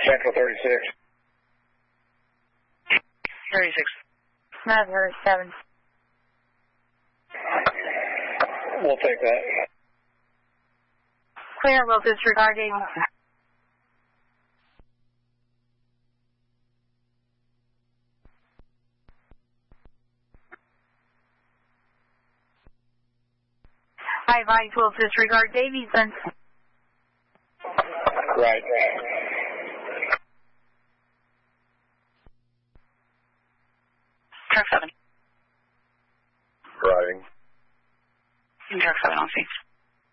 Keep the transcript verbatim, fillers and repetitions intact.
Central thirty-six. thirty-six. Another seven. We'll take that. Clear, will disregarding. I advise will disregard Davies then.